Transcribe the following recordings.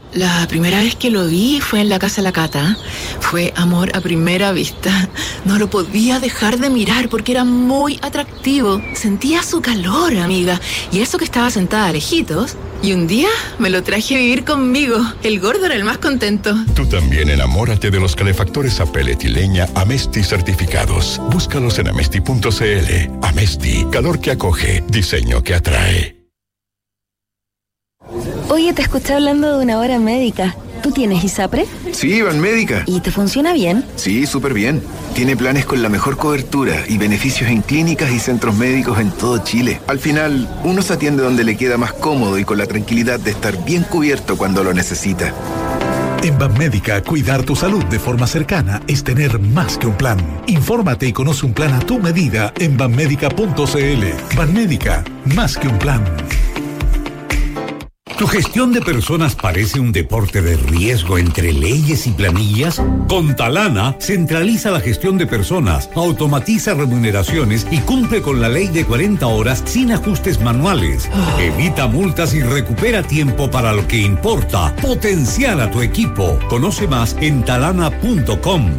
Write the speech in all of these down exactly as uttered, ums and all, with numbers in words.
La primera vez que lo vi fue en la casa de la Cata. Fue amor a primera vista. No lo podía dejar de mirar porque era muy atractivo. Sentía su calor, amiga. Y eso que estaba sentada lejitos. Y un día me lo traje a vivir conmigo. El gordo era el más contento. Tú también enamórate de los calefactores a pellet y leña Amesti certificados. Búscalos en amesti punto cl. Amesti, calor que acoge, diseño que atrae. Oye, te escuché hablando de una hora médica. ¿Tú tienes ISAPRE? Sí, Banmédica. ¿Y te funciona bien? Sí, súper bien. Tiene planes con la mejor cobertura y beneficios en clínicas y centros médicos en todo Chile. Al final, uno se atiende donde le queda más cómodo y con la tranquilidad de estar bien cubierto cuando lo necesita. En Banmédica, cuidar tu salud de forma cercana es tener más que un plan. Infórmate y conoce un plan a tu medida en banmédica punto cl. Banmédica, más que un plan. ¿Tu gestión de personas parece un deporte de riesgo entre leyes y planillas? Con Talana, centraliza la gestión de personas, automatiza remuneraciones y cumple con la ley de cuarenta horas sin ajustes manuales. Evita multas y recupera tiempo para lo que importa. Potenciar a tu equipo. Conoce más en talana punto com.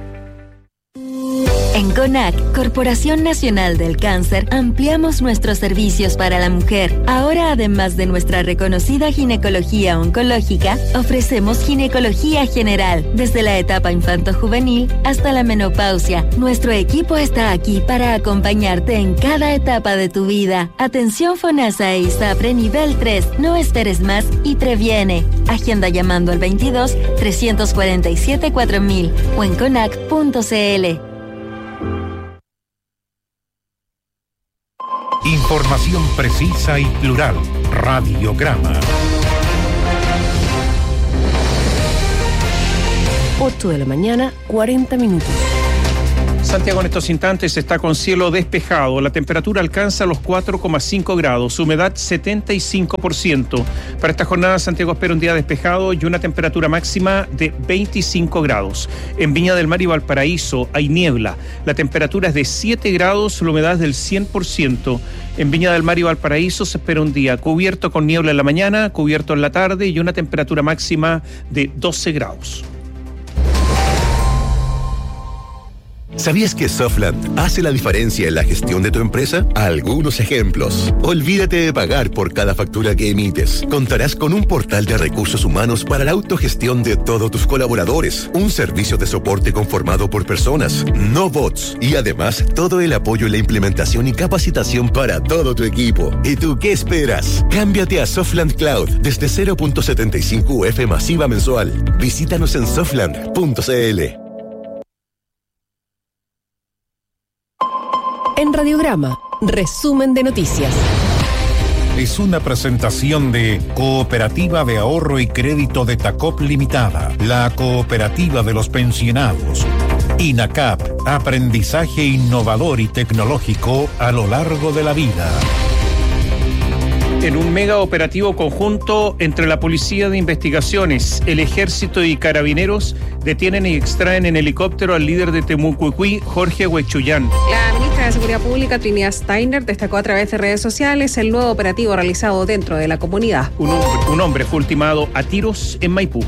En CONAC, Corporación Nacional del Cáncer, ampliamos nuestros servicios para la mujer. Ahora, además de nuestra reconocida ginecología oncológica, ofrecemos ginecología general, desde la etapa infanto-juvenil hasta la menopausia. Nuestro equipo está aquí para acompañarte en cada etapa de tu vida. Atención FONASA e ISAPRE nivel tres. No esperes más y previene. Agenda llamando al veintidós, trescientos cuarenta y siete, cuatro mil o en conac punto cl. Información precisa y plural. Radiograma. ocho de la mañana, cuarenta minutos. Santiago en estos instantes está con cielo despejado. La temperatura alcanza los cuatro coma cinco grados, humedad setenta y cinco por ciento. Para esta jornada Santiago espera un día despejado y una temperatura máxima de veinticinco grados. En Viña del Mar y Valparaíso hay niebla. La temperatura es de siete grados, la humedad es del cien por ciento. En Viña del Mar y Valparaíso se espera un día cubierto con niebla en la mañana, cubierto en la tarde y una temperatura máxima de doce grados. ¿Sabías que Softland hace la diferencia en la gestión de tu empresa? Algunos ejemplos. Olvídate de pagar por cada factura que emites. Contarás con un portal de recursos humanos para la autogestión de todos tus colaboradores. Un servicio de soporte conformado por personas, no bots. Y además, todo el apoyo en la implementación y capacitación para todo tu equipo. ¿Y tú qué esperas? Cámbiate a Softland Cloud desde cero punto setenta y cinco U F masiva mensual. Visítanos en softland punto cl. En Radiograma, resumen de noticias. Es una presentación de Cooperativa de Ahorro y Crédito de Tacop Limitada, la cooperativa de los pensionados. INACAP, aprendizaje innovador y tecnológico a lo largo de la vida. En un mega operativo conjunto entre la Policía de Investigaciones, el Ejército y Carabineros, detienen y extraen en helicóptero al líder de Temucuicui, Jorge Huechuyán. La ministra de Seguridad Pública, Trinidad Steiner, destacó a través de redes sociales el nuevo operativo realizado dentro de la comunidad. Un hombre, un hombre fue ultimado a tiros en Maipú.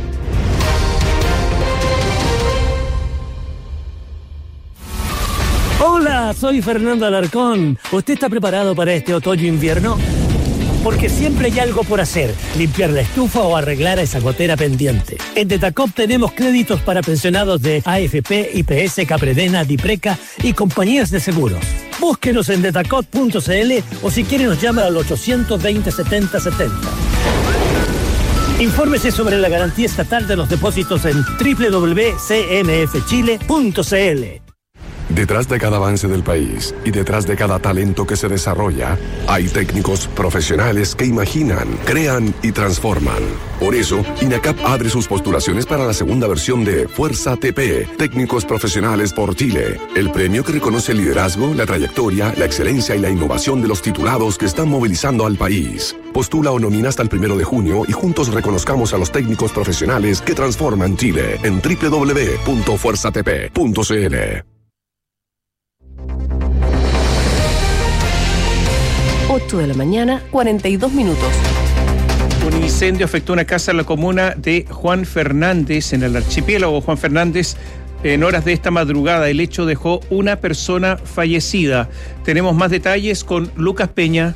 Hola, soy Fernando Alarcón. ¿Usted está preparado para este otoño-invierno? Porque siempre hay algo por hacer, limpiar la estufa o arreglar a esa gotera pendiente. En Detacop tenemos créditos para pensionados de A F P, I P S, Capredena, Dipreca y compañías de seguros. Búsquenos en detacop punto cl o si quiere nos llama al ochocientos veinte, setenta setenta. Infórmese sobre la garantía estatal de los depósitos en doble u doble u doble u punto c m f chile punto c l. Detrás de cada avance del país y detrás de cada talento que se desarrolla, hay técnicos profesionales que imaginan, crean y transforman. Por eso, INACAP abre sus postulaciones para la segunda versión de Fuerza T P, Técnicos Profesionales por Chile, el premio que reconoce el liderazgo, la trayectoria, la excelencia y la innovación de los titulados que están movilizando al país. Postula o nomina hasta el primero de junio y juntos reconozcamos a los técnicos profesionales que transforman Chile en doble u doble u doble u punto fuerza t p punto c l. ocho de la mañana, cuarenta y dos minutos. Un incendio afectó una casa en la comuna de Juan Fernández, en el archipiélago Juan Fernández, en horas de esta madrugada. El hecho dejó una persona fallecida. Tenemos más detalles con Lucas Peña.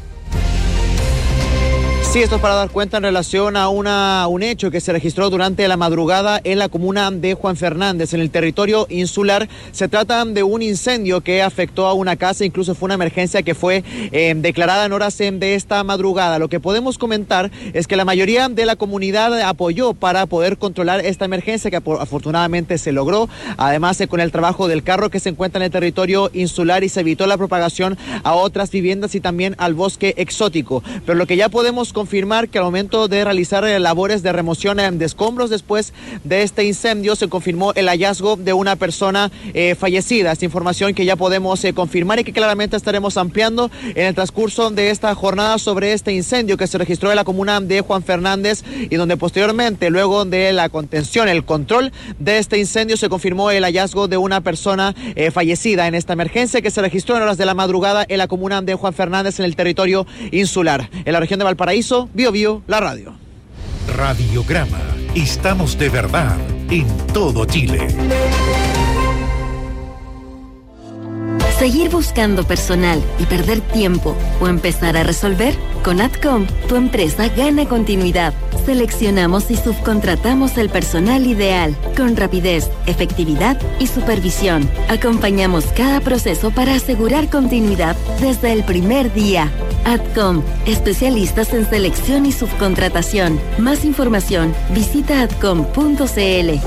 Sí, esto es para dar cuenta en relación a una, un hecho que se registró durante la madrugada en la comuna de Juan Fernández, en el territorio insular. Se trata de un incendio que afectó a una casa, incluso fue una emergencia que fue eh, declarada en horas eh, de esta madrugada. Lo que podemos comentar es que la mayoría de la comunidad apoyó para poder controlar esta emergencia, que afortunadamente se logró. Además, eh, con el trabajo del carro que se encuentra en el territorio insular, y se evitó la propagación a otras viviendas y también al bosque exótico. Pero lo que ya podemos confirmar que al momento de realizar eh, labores de remoción eh, de escombros después de este incendio, se confirmó el hallazgo de una persona eh, fallecida. Esta información que ya podemos eh, confirmar y que claramente estaremos ampliando en el transcurso de esta jornada sobre este incendio que se registró en la comuna de Juan Fernández, y donde posteriormente, luego de la contención, el control de este incendio, se confirmó el hallazgo de una persona eh, fallecida en esta emergencia que se registró en horas de la madrugada en la comuna de Juan Fernández, en el territorio insular. En la región de Valparaíso, Bio Bio, la radio. Radiograma. Estamos de verdad en todo Chile. Seguir buscando personal y perder tiempo o empezar a resolver, con Adcom tu empresa gana continuidad. Seleccionamos y subcontratamos el personal ideal con rapidez, efectividad y supervisión. Acompañamos cada proceso para asegurar continuidad desde el primer día. Adcom, especialistas en selección y subcontratación. Más información, visita adcom punto cl.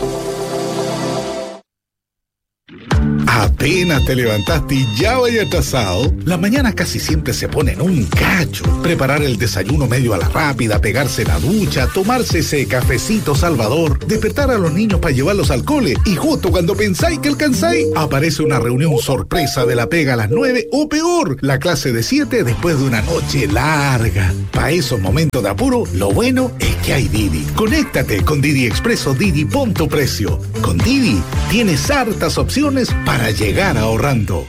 Apenas te levantaste y ya vaya atrasado. La mañana casi siempre se pone en un cacho. Preparar el desayuno medio a la rápida, pegarse la ducha, tomarse ese cafecito salvador, despertar a los niños para llevarlos al cole, y justo cuando pensáis que alcanzáis, aparece una reunión sorpresa de la pega a las nueve, o peor, la clase de siete después de una noche larga. Para esos momentos de apuro, lo bueno es que hay Didi. Conéctate con Didi Expreso Didi, pon tu precio. Con Didi tienes hartas opciones para llegar ahorrando.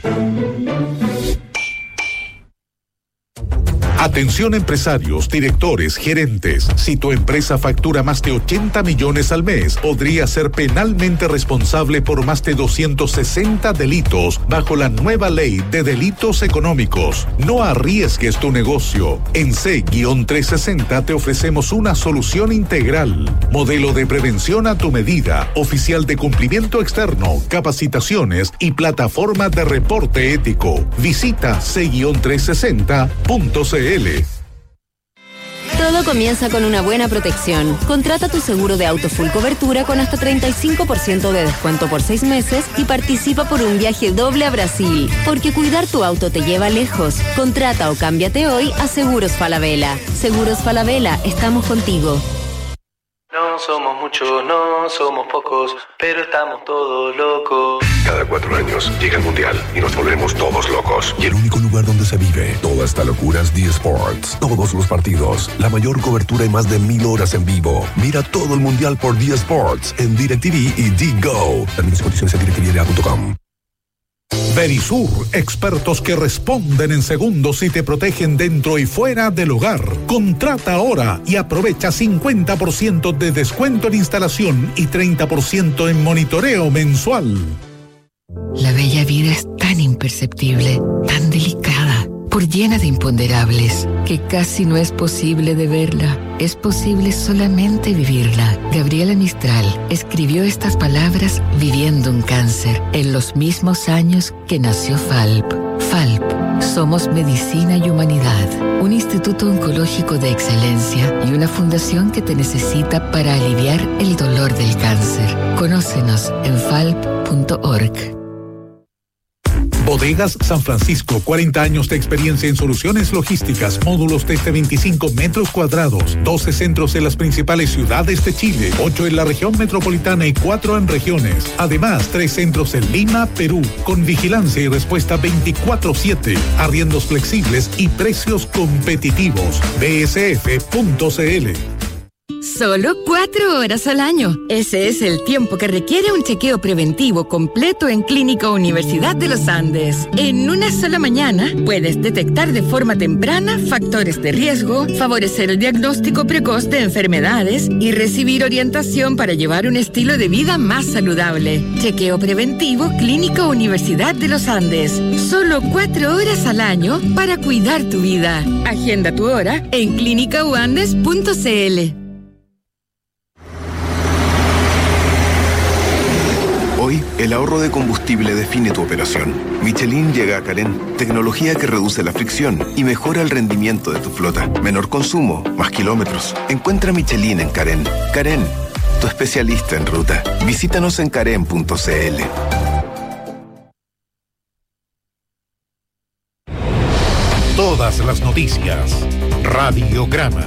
Atención empresarios, directores, gerentes. Si tu empresa factura más de ochenta millones al mes, podría ser penalmente responsable por más de doscientos sesenta delitos bajo la nueva ley de delitos económicos. No arriesgues tu negocio. En C trescientos sesenta te ofrecemos una solución integral. Modelo de prevención a tu medida, oficial de cumplimiento externo, capacitaciones y plataforma de reporte ético. Visita C trescientos sesenta punto cl. Todo comienza con una buena protección. Contrata tu seguro de auto full cobertura con hasta treinta y cinco por ciento de descuento por seis meses y participa por un viaje doble a Brasil. Porque cuidar tu auto te lleva lejos. Contrata o cámbiate hoy a Seguros Falabella. Seguros Falabella, estamos contigo. No somos muchos, no somos pocos, pero estamos todos locos. Cada cuatro años llega el Mundial y nos volvemos todos locos. Y el único lugar donde se vive toda esta locura es D Sports. Todos los partidos, la mayor cobertura y más de mil horas en vivo. Mira todo el Mundial por D Sports en DirecTV y D-Go. Términos y condiciones en direct t v punto com. Verisur, expertos que responden en segundos y te protegen dentro y fuera del hogar. Contrata ahora y aprovecha cincuenta por ciento de descuento en instalación y treinta por ciento en monitoreo mensual. La bella vida es tan imperceptible, tan delicada, por llena de imponderables, que casi no es posible de verla. Es posible solamente vivirla. Gabriela Mistral escribió estas palabras viviendo un cáncer en los mismos años que nació Falp. Falp, somos medicina y humanidad, un instituto oncológico de excelencia y una fundación que te necesita para aliviar el dolor del cáncer. Conócenos en falp punto org. Bodegas San Francisco, cuarenta años de experiencia en soluciones logísticas, módulos desde veinticinco metros cuadrados, doce centros en las principales ciudades de Chile, ocho en la región metropolitana y cuatro en regiones. Además, tres centros en Lima, Perú, con vigilancia y respuesta veinticuatro siete, arriendos flexibles y precios competitivos. b s f punto c l. Solo cuatro horas al año. Ese es el tiempo que requiere un chequeo preventivo completo en Clínica Universidad de los Andes. En una sola mañana puedes detectar de forma temprana factores de riesgo, favorecer el diagnóstico precoz de enfermedades y recibir orientación para llevar un estilo de vida más saludable. Chequeo preventivo Clínica Universidad de los Andes. Solo cuatro horas al año para cuidar tu vida. Agenda tu hora en clínica u andes punto c l. Hoy, el ahorro de combustible define tu operación. Michelin llega a Carén, tecnología que reduce la fricción y mejora el rendimiento de tu flota. Menor consumo, más kilómetros. Encuentra Michelin en Carén. Carén, tu especialista en ruta. Visítanos en carén punto c l. Todas las noticias. Radiograma.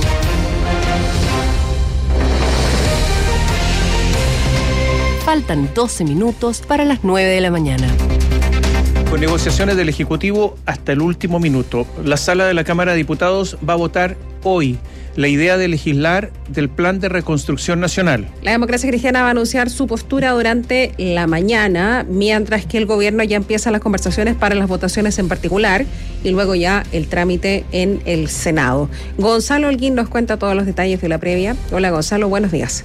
Faltan doce minutos para las nueve de la mañana. Con negociaciones del Ejecutivo hasta el último minuto, la sala de la Cámara de Diputados va a votar hoy la idea de legislar del Plan de Reconstrucción Nacional. La Democracia Cristiana va a anunciar su postura durante la mañana, mientras que el gobierno ya empieza las conversaciones para las votaciones en particular y luego ya el trámite en el Senado. Gonzalo Holguín nos cuenta todos los detalles de la previa. Hola Gonzalo, buenos días.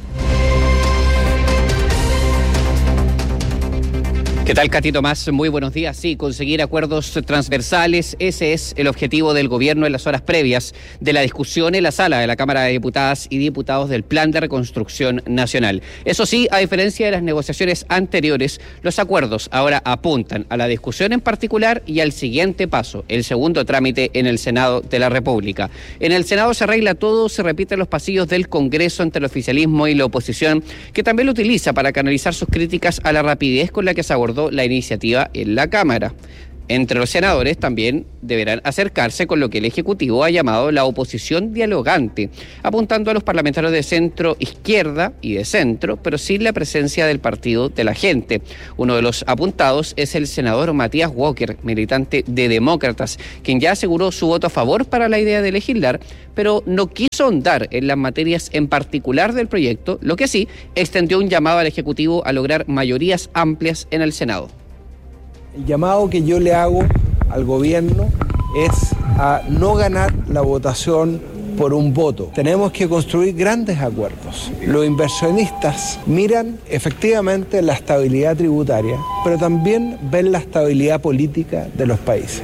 ¿Qué tal, Katy Tomás? Muy buenos días. Sí, conseguir acuerdos transversales, ese es el objetivo del gobierno en las horas previas de la discusión en la sala de la Cámara de Diputadas y Diputados del Plan de Reconstrucción Nacional. Eso sí, a diferencia de las negociaciones anteriores, los acuerdos ahora apuntan a la discusión en particular y al siguiente paso, el segundo trámite en el Senado de la República. En el Senado se arregla todo, se repiten los pasillos del Congreso entre el oficialismo y la oposición, que también lo utiliza para canalizar sus críticas a la rapidez con la que se abordó la iniciativa en la Cámara. Entre los senadores también deberán acercarse con lo que el Ejecutivo ha llamado la oposición dialogante, apuntando a los parlamentarios de centro izquierda y de centro, pero sin la presencia del Partido de la Gente. Uno de los apuntados es el senador Matías Walker, militante de Demócratas, quien ya aseguró su voto a favor para la idea de legislar, pero no quiso ahondar en las materias en particular del proyecto, lo que sí extendió un llamado al Ejecutivo a lograr mayorías amplias en el Senado. El llamado que yo le hago al gobierno es a no ganar la votación por un voto. Tenemos que construir grandes acuerdos. Los inversionistas miran efectivamente la estabilidad tributaria, pero también ven la estabilidad política de los países.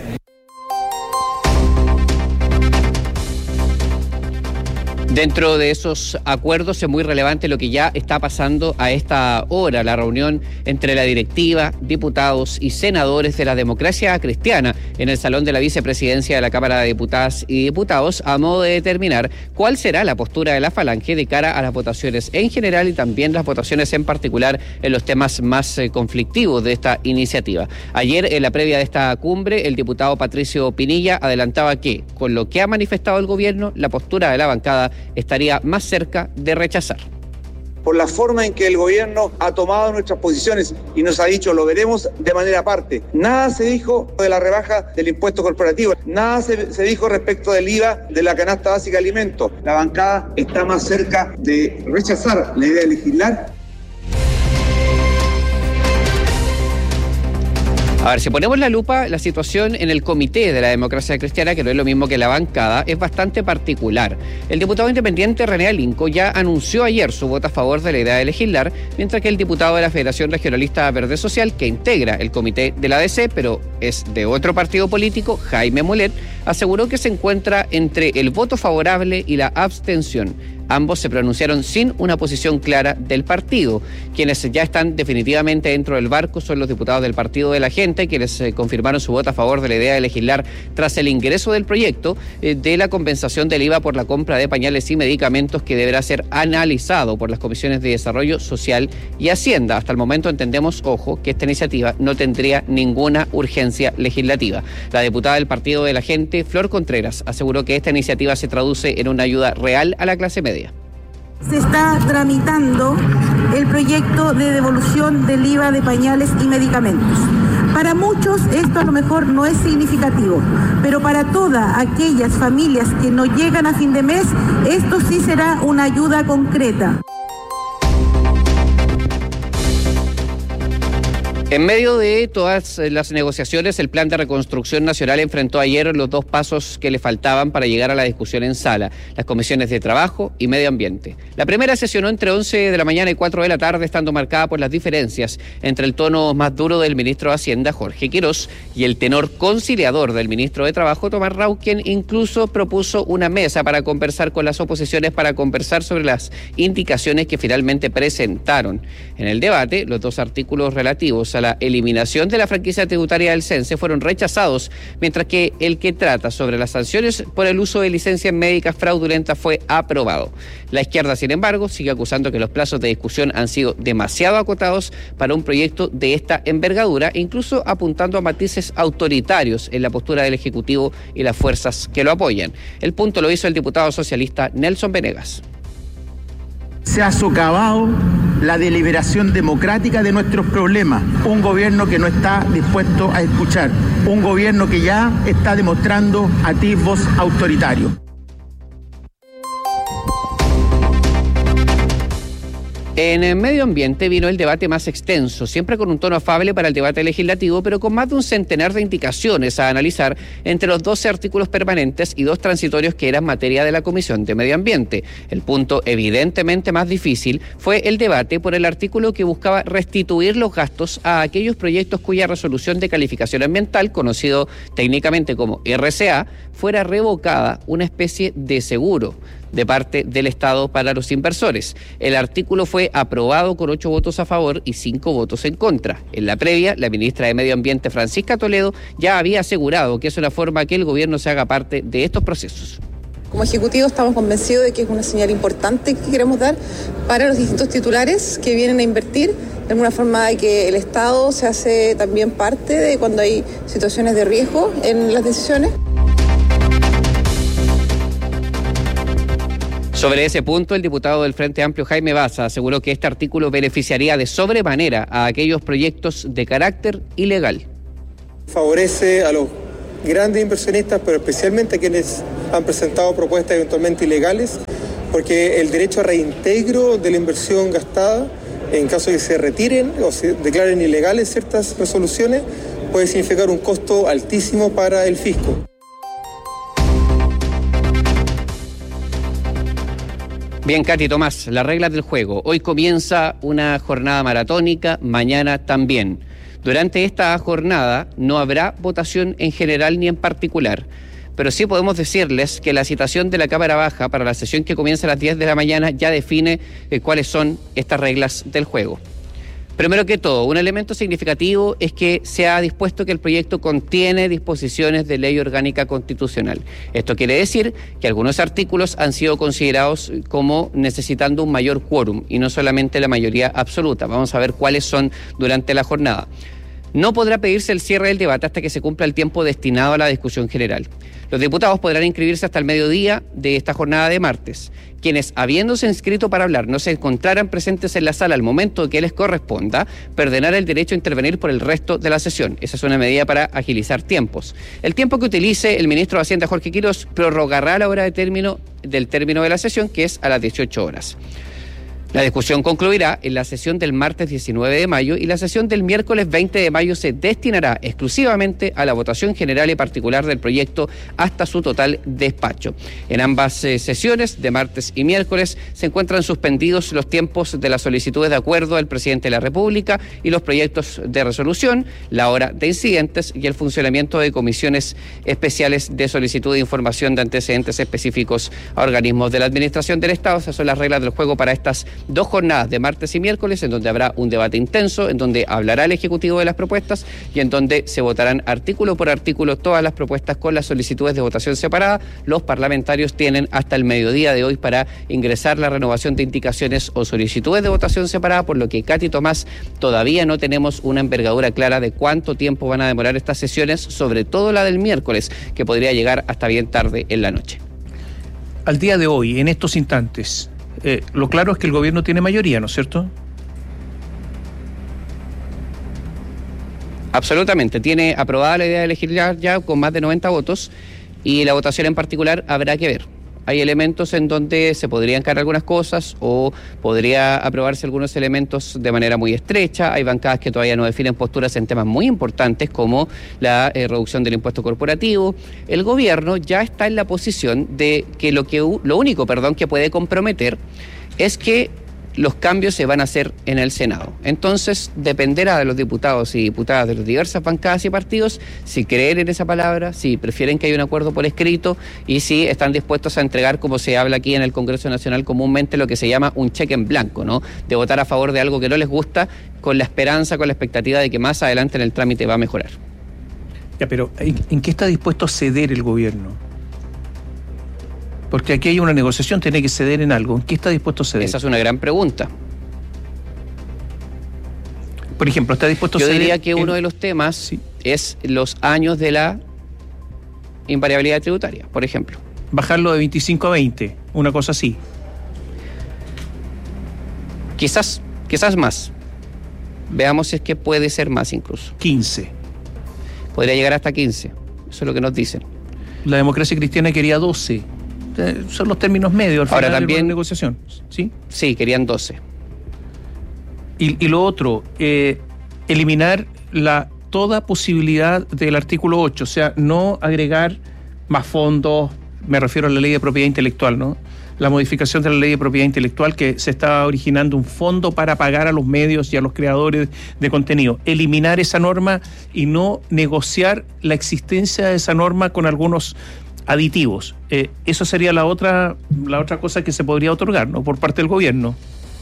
Dentro de esos acuerdos es muy relevante lo que ya está pasando a esta hora, la reunión entre la directiva, diputados y senadores de la Democracia Cristiana en el Salón de la Vicepresidencia de la Cámara de Diputadas y Diputados, a modo de determinar cuál será la postura de la Falange de cara a las votaciones en general y también las votaciones en particular en los temas más eh, conflictivos de esta iniciativa. Ayer, en la previa de esta cumbre, el diputado Patricio Pinilla adelantaba que, con lo que ha manifestado el gobierno, la postura de la bancada estaría más cerca de rechazar. Por la forma en que el gobierno ha tomado nuestras posiciones y nos ha dicho lo veremos de manera aparte. Nada se dijo de la rebaja del impuesto corporativo, nada se, se dijo respecto del I V A de la canasta básica de alimentos. La bancada está más cerca de rechazar la idea de legislar. A ver, si ponemos la lupa, la situación en el Comité de la Democracia Cristiana, que no es lo mismo que la bancada, es bastante particular. El diputado independiente René Alinco ya anunció ayer su voto a favor de la idea de legislar, mientras que el diputado de la Federación Regionalista Verde Social, que integra el Comité de la A D C, pero es de otro partido político, Jaime Mulet, aseguró que se encuentra entre el voto favorable y la abstención. Ambos se pronunciaron sin una posición clara del partido. Quienes ya están definitivamente dentro del barco son los diputados del Partido de la Gente, quienes eh, confirmaron su voto a favor de la idea de legislar tras el ingreso del proyecto eh, de la compensación del I V A por la compra de pañales y medicamentos, que deberá ser analizado por las comisiones de Desarrollo Social y Hacienda. Hasta el momento entendemos, ojo, que esta iniciativa no tendría ninguna urgencia legislativa. La diputada del Partido de la Gente, Flor Contreras, aseguró que esta iniciativa se traduce en una ayuda real a la clase media. Se está tramitando el proyecto de devolución del I V A de pañales y medicamentos. Para muchos esto a lo mejor no es significativo, pero para todas aquellas familias que no llegan a fin de mes, esto sí será una ayuda concreta. En medio de todas las negociaciones, el Plan de Reconstrucción Nacional enfrentó ayer los dos pasos que le faltaban para llegar a la discusión en sala, las comisiones de Trabajo y Medio Ambiente. La primera sesionó entre once de la mañana y cuatro de la tarde, estando marcada por las diferencias entre el tono más duro del ministro de Hacienda, Jorge Quirós, y el tenor conciliador del ministro de Trabajo, Tomás Rau, quien incluso propuso una mesa para conversar con las oposiciones, para conversar sobre las indicaciones que finalmente presentaron. En el debate, los dos artículos relativos a la eliminación de la franquicia tributaria del CENSE fueron rechazados, mientras que el que trata sobre las sanciones por el uso de licencias médicas fraudulentas fue aprobado. La izquierda, sin embargo, sigue acusando que los plazos de discusión han sido demasiado acotados para un proyecto de esta envergadura, incluso apuntando a matices autoritarios en la postura del Ejecutivo y las fuerzas que lo apoyan. El punto lo hizo el diputado socialista Nelson Venegas. Se ha socavado la deliberación democrática de nuestros problemas. Un gobierno que no está dispuesto a escuchar. Un gobierno que ya está demostrando atisbos autoritarios. En el medio ambiente vino el debate más extenso, siempre con un tono afable para el debate legislativo, pero con más de un centenar de indicaciones a analizar entre los doce artículos permanentes y dos transitorios que eran materia de la Comisión de Medio Ambiente. El punto evidentemente más difícil fue el debate por el artículo que buscaba restituir los gastos a aquellos proyectos cuya resolución de calificación ambiental, conocido técnicamente como R C A, fuera revocada, una especie de seguro de parte del Estado para los inversores. El artículo fue aprobado con ocho votos a favor y cinco votos en contra. En la previa, la ministra de Medio Ambiente, Francisca Toledo, ya había asegurado que es una forma que el gobierno se haga parte de estos procesos. Como Ejecutivo estamos convencidos de que es una señal importante que queremos dar para los distintos titulares que vienen a invertir, de alguna forma de que el Estado se hace también parte de cuando hay situaciones de riesgo en las decisiones. Sobre ese punto, el diputado del Frente Amplio, Jaime Baza, aseguró que este artículo beneficiaría de sobremanera a aquellos proyectos de carácter ilegal. Favorece a los grandes inversionistas, pero especialmente a quienes han presentado propuestas eventualmente ilegales, porque el derecho a reintegro de la inversión gastada, en caso de que se retiren o se declaren ilegales ciertas resoluciones, puede significar un costo altísimo para el fisco. Bien, Katy, Tomás, las reglas del juego. Hoy comienza una jornada maratónica, mañana también. Durante esta jornada no habrá votación en general ni en particular, pero sí podemos decirles que la citación de la Cámara Baja para la sesión que comienza a las diez de la mañana ya define eh, cuáles son estas reglas del juego. Primero que todo, un elemento significativo es que se ha dispuesto que el proyecto contiene disposiciones de ley orgánica constitucional. Esto quiere decir que algunos artículos han sido considerados como necesitando un mayor quórum y no solamente la mayoría absoluta. Vamos a ver cuáles son durante la jornada. No podrá pedirse el cierre del debate hasta que se cumpla el tiempo destinado a la discusión general. Los diputados podrán inscribirse hasta el mediodía de esta jornada de martes. Quienes, habiéndose inscrito para hablar, no se encontraran presentes en la sala al momento que les corresponda, perderán el derecho a intervenir por el resto de la sesión. Esa es una medida para agilizar tiempos. El tiempo que utilice el ministro de Hacienda, Jorge Quirós, prorrogará la hora de término del término de la sesión, que es a las dieciocho horas. La discusión concluirá en la sesión del martes diecinueve de mayo y la sesión del miércoles veinte de mayo se destinará exclusivamente a la votación general y particular del proyecto hasta su total despacho. En ambas eh, sesiones, de martes y miércoles, se encuentran suspendidos los tiempos de las solicitudes de acuerdo del presidente de la República y los proyectos de resolución, la hora de incidentes y el funcionamiento de comisiones especiales de solicitud de información de antecedentes específicos a organismos de la Administración del Estado. Esas son las reglas del juego para estas dos jornadas de martes y miércoles, en donde habrá un debate intenso, en donde hablará el Ejecutivo de las propuestas y en donde se votarán artículo por artículo todas las propuestas con las solicitudes de votación separada. Los parlamentarios tienen hasta el mediodía de hoy para ingresar la renovación de indicaciones o solicitudes de votación separada, por lo que, Katy, Tomás, todavía no tenemos una envergadura clara de cuánto tiempo van a demorar estas sesiones, sobre todo la del miércoles, que podría llegar hasta bien tarde en la noche. Al día de hoy, en estos instantes, Eh, lo claro es que el gobierno tiene mayoría, ¿no es cierto? Absolutamente. Tiene aprobada la idea de legislar ya con más de noventa votos y la votación en particular habrá que ver. Hay elementos en donde se podrían caer algunas cosas o podría aprobarse algunos elementos de manera muy estrecha. Hay bancadas que todavía no definen posturas en temas muy importantes como la eh, reducción del impuesto corporativo. El gobierno ya está en la posición de que lo, que, lo único perdón, que puede comprometer es que los cambios se van a hacer en el Senado. Entonces, dependerá de los diputados y diputadas de las diversas bancadas y partidos si creen en esa palabra, si prefieren que haya un acuerdo por escrito y si están dispuestos a entregar, como se habla aquí en el Congreso Nacional comúnmente, lo que se llama un cheque en blanco, ¿no? De votar a favor de algo que no les gusta con la esperanza, con la expectativa de que más adelante en el trámite va a mejorar. Ya, pero ¿en, en qué está dispuesto a ceder el gobierno? Porque aquí hay una negociación, tiene que ceder en algo. ¿En qué está dispuesto a ceder? Esa es una gran pregunta. Por ejemplo, ¿está dispuesto Yo a ceder? Yo diría que en... uno de los temas sí. es los años de la invariabilidad tributaria, por ejemplo. Bajarlo de veinticinco a veinte, una cosa así. Quizás, quizás más. Veamos si es que puede ser más incluso. quince. Podría llegar hasta quince. Eso es lo que nos dicen. La Democracia Cristiana quería doce. Son los términos medios al final. Ahora también de la negociación, ¿sí? Sí, querían doce. Y, y lo otro, eh, eliminar la toda posibilidad del artículo ocho, o sea, no agregar más fondos, me refiero a la ley de propiedad intelectual, ¿no? La modificación de la ley de propiedad intelectual, que se está originando un fondo para pagar a los medios y a los creadores de contenido. Eliminar esa norma y no negociar la existencia de esa norma con algunos aditivos. Eh, eso sería la otra, la otra cosa que se podría otorgar, ¿no? Por parte del gobierno.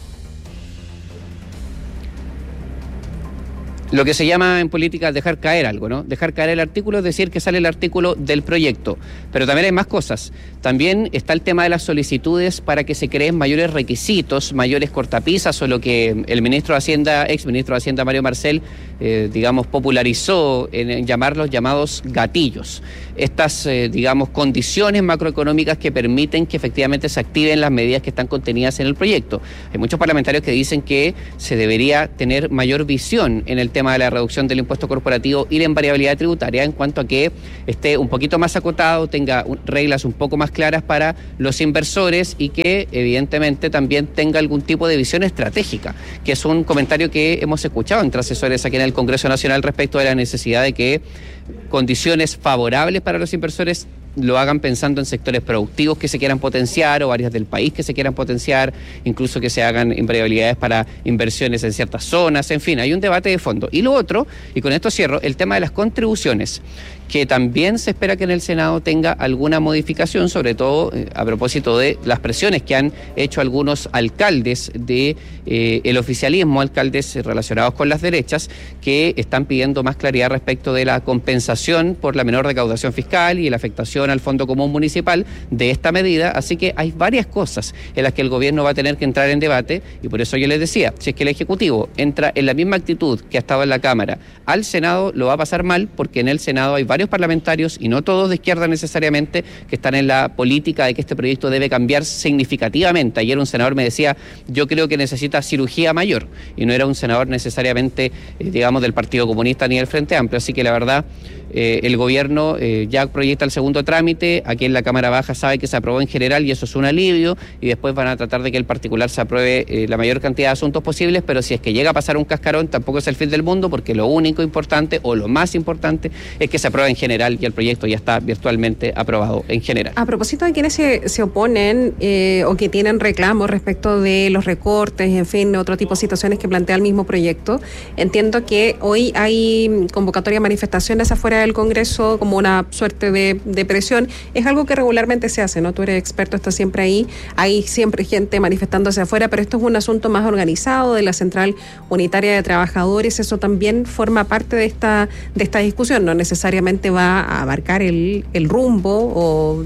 Lo que se llama en política dejar caer algo, ¿no? Dejar caer el artículo es decir que sale el artículo del proyecto. Pero también hay más cosas. También está el tema de las solicitudes para que se creen mayores requisitos, mayores cortapisas, o lo que el ministro de Hacienda, ex ministro de Hacienda Mario Marcel, eh, digamos, popularizó en, en llamar los llamados gatillos. Estas, eh, digamos, condiciones macroeconómicas que permiten que efectivamente se activen las medidas que están contenidas en el proyecto. Hay muchos parlamentarios que dicen que se debería tener mayor visión en el tema tema de la reducción del impuesto corporativo y la invariabilidad tributaria en cuanto a que esté un poquito más acotado, tenga un, reglas un poco más claras para los inversores y que evidentemente también tenga algún tipo de visión estratégica, que es un comentario que hemos escuchado entre asesores aquí en el Congreso Nacional respecto de la necesidad de que condiciones favorables para los inversores lo hagan pensando en sectores productivos que se quieran potenciar o áreas del país que se quieran potenciar, incluso que se hagan invariabilidades para inversiones en ciertas zonas, en fin, hay un debate de fondo. Y lo otro, y con esto cierro, el tema de las contribuciones, que también se espera que en el Senado tenga alguna modificación, sobre todo eh, a propósito de las presiones que han hecho algunos alcaldes de eh, el oficialismo, alcaldes relacionados con las derechas, que están pidiendo más claridad respecto de la compensación por la menor recaudación fiscal y la afectación al Fondo Común Municipal de esta medida. Así que hay varias cosas en las que el gobierno va a tener que entrar en debate, y por eso yo les decía, si es que el Ejecutivo entra en la misma actitud que ha estado en la Cámara al Senado, lo va a pasar mal, porque en el Senado hay varios parlamentarios, y no todos de izquierda necesariamente, que están en la política de que este proyecto debe cambiar significativamente. Ayer un senador me decía, yo creo que necesita cirugía mayor, y no era un senador necesariamente, eh, digamos, del Partido Comunista ni del Frente Amplio. Así que la verdad, eh, el gobierno eh, ya proyecta el segundo trámite, aquí en la Cámara Baja sabe que se aprobó en general y eso es un alivio, y después van a tratar de que el particular se apruebe eh, la mayor cantidad de asuntos posibles, pero si es que llega a pasar un cascarón tampoco es el fin del mundo, porque lo único importante o lo más importante es que se apruebe en general, y el proyecto ya está virtualmente aprobado en general. A propósito de quienes se, se oponen eh, o que tienen reclamos respecto de los recortes, en fin, otro tipo de situaciones que plantea el mismo proyecto, entiendo que hoy hay convocatoria a manifestaciones afuera del Congreso como una suerte de, de presión. Es algo que regularmente se hace, ¿no? Tú eres experto, estás siempre ahí, hay siempre gente manifestándose afuera, pero esto es un asunto más organizado de la Central Unitaria de Trabajadores. Eso también forma parte de esta, de esta discusión, no necesariamente va a abarcar el, el rumbo o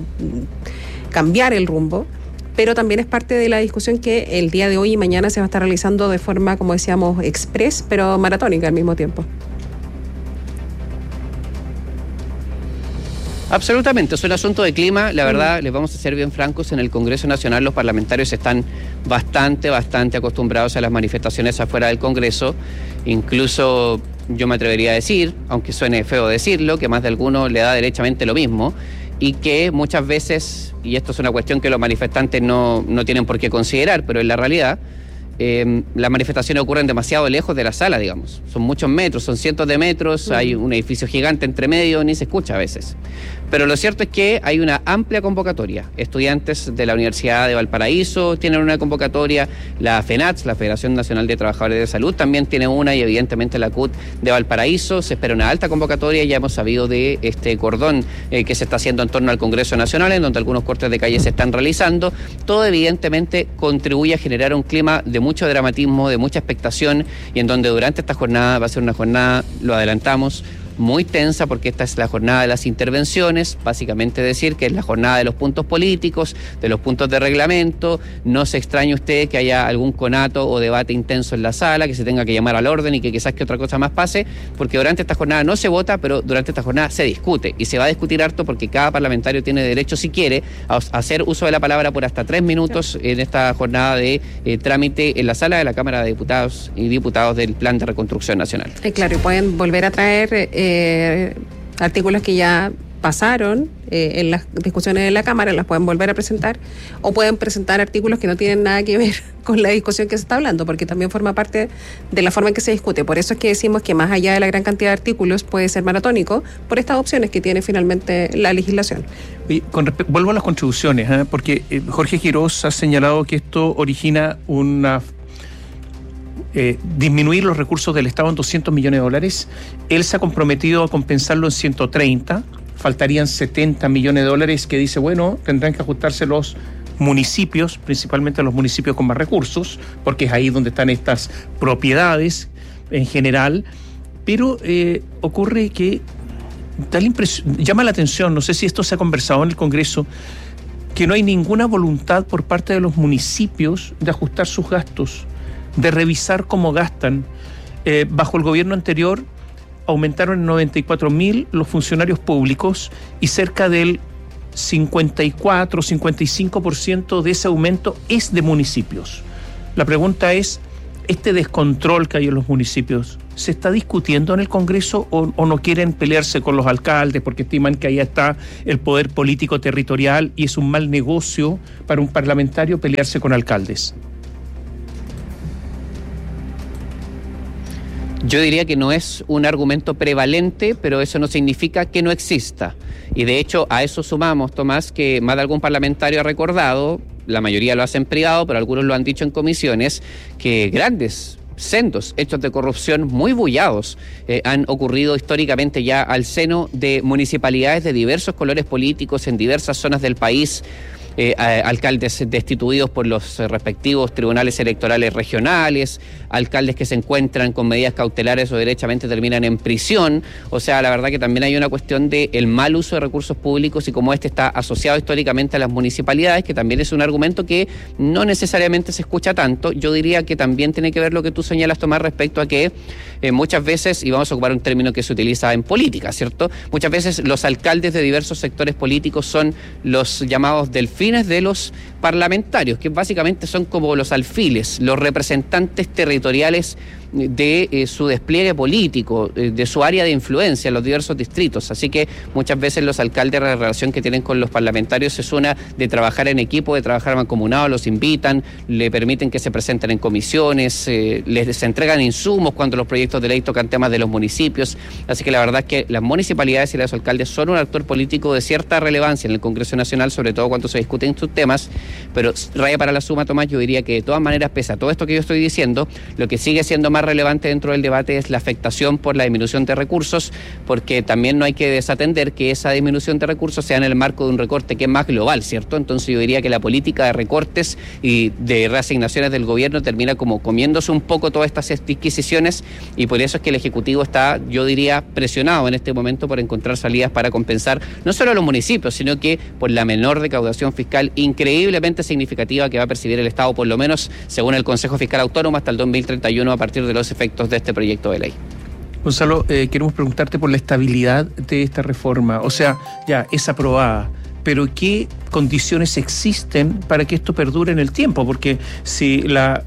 cambiar el rumbo, pero también es parte de la discusión que el día de hoy y mañana se va a estar realizando de forma, como decíamos, express, pero maratónica al mismo tiempo. Absolutamente, es un asunto de clima. La verdad, les vamos a ser bien francos, en el Congreso Nacional los parlamentarios están bastante, bastante acostumbrados a las manifestaciones afuera del Congreso. Incluso yo me atrevería a decir, aunque suene feo decirlo, que más de alguno le da derechamente lo mismo, y que muchas veces, y esto es una cuestión que los manifestantes no, no tienen por qué considerar, pero en la realidad, eh, las manifestaciones ocurren demasiado lejos de la sala, digamos. Son muchos metros, son cientos de metros, uh-huh. Hay un edificio gigante entre medio, ni se escucha a veces. Pero lo cierto es que hay una amplia convocatoria. Estudiantes de la Universidad de Valparaíso tienen una convocatoria, la FENATS, la Federación Nacional de Trabajadores de Salud, también tiene una, y evidentemente la C U T de Valparaíso. Se espera una alta convocatoria, ya hemos sabido de este cordón eh, que se está haciendo en torno al Congreso Nacional, en donde algunos cortes de calle se están realizando. Todo evidentemente contribuye a generar un clima de mucho dramatismo, de mucha expectación, y en donde durante esta jornada va a ser una jornada, lo adelantamos, muy tensa, porque esta es la jornada de las intervenciones, básicamente decir que es la jornada de los puntos políticos, de los puntos de reglamento. No se extrañe usted que haya algún conato o debate intenso en la sala, que se tenga que llamar al orden y que quizás que otra cosa más pase, porque durante esta jornada no se vota, pero durante esta jornada se discute, y se va a discutir harto, porque cada parlamentario tiene derecho, si quiere, a hacer uso de la palabra por hasta tres minutos en esta jornada de eh, trámite en la sala de la Cámara de Diputados y Diputados del Plan de Reconstrucción Nacional. Eh, claro, y pueden volver a traer eh, Eh, artículos que ya pasaron eh, en las discusiones de la Cámara, las pueden volver a presentar, o pueden presentar artículos que no tienen nada que ver con la discusión que se está hablando, porque también forma parte de la forma en que se discute. Por eso es que decimos que más allá de la gran cantidad de artículos puede ser maratónico por estas opciones que tiene finalmente la legislación. Y con respe- vuelvo a las contribuciones, ¿eh? porque eh, Jorge Quiroz ha señalado que esto origina una Eh, disminuir los recursos del Estado en doscientos millones de dólares. Él se ha comprometido a compensarlo en ciento treinta, faltarían setenta millones de dólares, que dice, bueno, tendrán que ajustarse los municipios, principalmente los municipios con más recursos, porque es ahí donde están estas propiedades en general. Pero eh, ocurre que da la impresión, llama la atención, no sé si esto se ha conversado en el Congreso, que no hay ninguna voluntad por parte de los municipios de ajustar sus gastos, de revisar cómo gastan. Eh, bajo el gobierno anterior aumentaron en noventa y cuatro mil los funcionarios públicos, y cerca del cincuenta y cuatro, cincuenta y cinco por ciento de ese aumento es de municipios. La pregunta es, ¿este descontrol que hay en los municipios se está discutiendo en el Congreso, o, o no quieren pelearse con los alcaldes porque estiman que ahí está el poder político territorial y es un mal negocio para un parlamentario pelearse con alcaldes? Yo diría que no es un argumento prevalente, pero eso no significa que no exista. Y de hecho a eso sumamos, Tomás, que más de algún parlamentario ha recordado, la mayoría lo hace en privado, pero algunos lo han dicho en comisiones, que grandes, sendos hechos de corrupción muy bullados eh, han ocurrido históricamente ya al seno de municipalidades de diversos colores políticos en diversas zonas del país. Eh, alcaldes destituidos por los respectivos tribunales electorales regionales, alcaldes que se encuentran con medidas cautelares o derechamente terminan en prisión. O sea, la verdad que también hay una cuestión de el mal uso de recursos públicos, y como este está asociado históricamente a las municipalidades, que también es un argumento que no necesariamente se escucha tanto. Yo diría que también tiene que ver lo que tú señalas, Tomás, respecto a que eh, muchas veces, y vamos a ocupar un término que se utiliza en política, ¿cierto? Muchas veces los alcaldes de diversos sectores políticos son los llamados delfines de los parlamentarios, que básicamente son como los alfiles, los representantes territoriales de eh, su despliegue político, eh, de su área de influencia en los diversos distritos. Así que muchas veces los alcaldes, la relación que tienen con los parlamentarios es una de trabajar en equipo, de trabajar mancomunado, los invitan, le permiten que se presenten en comisiones, eh, les entregan insumos cuando los proyectos de ley tocan temas de los municipios. Así que la verdad es que las municipalidades y los alcaldes son un actor político de cierta relevancia en el Congreso Nacional, sobre todo cuando se discuten estos temas, pero raya para la suma, Tomás, yo diría que de todas maneras, pese a todo esto que yo estoy diciendo, lo que sigue siendo más relevante dentro del debate es la afectación por la disminución de recursos, porque también no hay que desatender que esa disminución de recursos sea en el marco de un recorte que es más global, ¿cierto? Entonces yo diría que la política de recortes y de reasignaciones del gobierno termina como comiéndose un poco todas estas adquisiciones, y por eso es que el Ejecutivo está, yo diría, presionado en este momento por encontrar salidas para compensar no solo a los municipios, sino que por la menor recaudación fiscal increíblemente significativa que va a percibir el Estado, por lo menos según el Consejo Fiscal Autónomo, hasta el dos mil treinta y uno, a partir de los efectos de este proyecto de ley. Gonzalo, eh, queremos preguntarte por la estabilidad de esta reforma. O sea, ya es aprobada, pero ¿qué condiciones existen para que esto perdure en el tiempo? Porque si la